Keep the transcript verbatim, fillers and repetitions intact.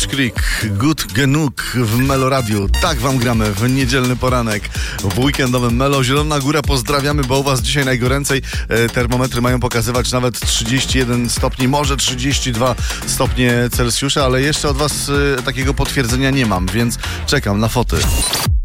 Beach Creek, Good Genuk w Meloradiu. Tak wam gramy w niedzielny poranek, w weekendowym Melo. Zielona Góra, pozdrawiamy, bo u was dzisiaj najgoręcej. E, termometry mają pokazywać nawet trzydzieści jeden stopni, może trzydzieści dwa stopnie Celsjusza, ale jeszcze od was e, takiego potwierdzenia nie mam, więc czekam na foty.